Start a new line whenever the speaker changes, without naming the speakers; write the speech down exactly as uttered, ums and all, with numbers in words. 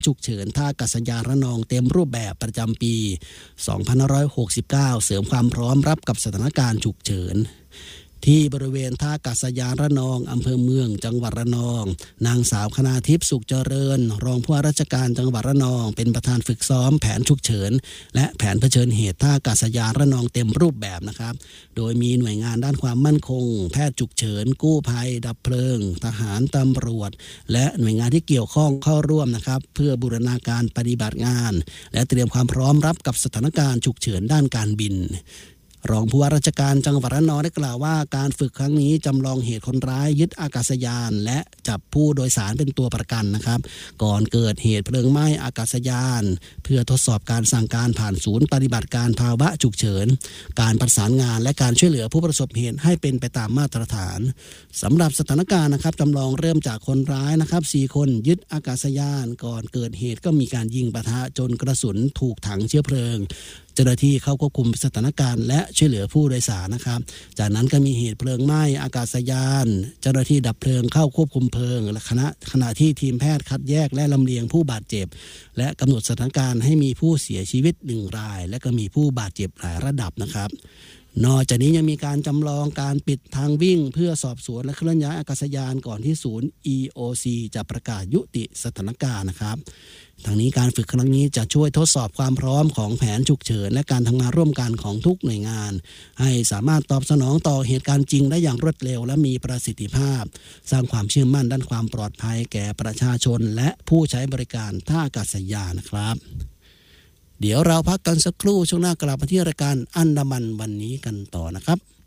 ฉุกเฉินท่าอากาศยานระนองเต็มรูปแบบประจำปี สองพันห้าร้อยหกสิบเก้า เสริมความพร้อมรับกับสถานการณ์ฉุกเฉินที่บริเวณท่าอากาศยานระนองอำเภอเมืองจังหวัดระนองนางสาวคณาทิพย์สุขเจริญรองผู้ว่าราชการจังหวัดระนองเป็นประธานฝึกซ้อมแผนฉุกเฉินและแผนเผชิญเหตุท่าอากาศยานระนองเต็มรูปแบบนะครับโดยมีหน่วยงานด้านความมั่นคงแพทย์ฉุกเฉินกู้ภัยดับเพลิงทหารตำรวจและหน่วยงานที่เกี่ยวข้องเข้าร่วมนะครับเพื่อบูรณาการปฏิบัติงานและเตรียมความพร้อมรับกับสถานการณ์ฉุกเฉินด้านการบินรองผู้ว่าราชการจังหวัดระนองได้กล่าวว่าการฝึกครั้งนี้จำลองเหตุคนร้ายยึดอากาศยานและจับผู้โดยสารเป็นตัวประกันนะครับก่อนเกิดเหตุเพลิงไหม้อากาศยานเพื่อทดสอบการสั่งการผ่านศูนย์ปฏิบัติการภาวะฉุกเฉินการประสานงานและการช่วยเหลือผู้ประสบเหตุให้เป็นไปตามมาตรฐานสำหรับสถานการณ์นะครับจำลองเริ่มจากคนร้ายนะครับสี่คนยึดอากาศยานก่อนเกิดเหตุก็มีการยิงปะทะจนกระสุนถูกถังเชื้อเพลิงเจ้าหน้าที่เข้าควบคุมสถานการณ์และช่วยเหลือผู้โดยสารนะครับจากนั้นก็มีเหตุเพลิงไหม้อากาศยานเจ้าหน้าที่ดับเพลิงเข้าควบคุมเพลิงและขณะขณะที่ทีมแพทย์คัดแยกและลำเลียงผู้บาดเจ็บและกำหนดสถานการณ์ให้มีผู้เสียชีวิตหนึ่งรายและก็มีผู้บาดเจ็บหลายระดับนะครับนอกจากนี้ยังมีการจำลองการปิดทางวิ่งเพื่อสอบสวนและเคลื่อนย้ายอากาศยานก่อนที่ศูนย์ อี โอ ซี จะประกาศยุติสถานการณ์นะครับทางนี้การฝึกครั้งนี้จะช่วยทดสอบความพร้อมของแผนฉุกเฉินและการทำงานร่วมกันของทุกหน่วยงานให้สามารถตอบสนองต่อเหตุการณ์จริงได้อย่างรวดเร็วและมีประสิทธิภาพสร้างความเชื่อมั่นด้านความปลอดภัยแก่ประชาชนและผู้ใช้บริการท่าอากาศยานนะครับเดี๋ยวเราพักกันสักครู่ช่วงหน้ากลับมาที่รายการอันดามันวันนี้กันต่อนะครับ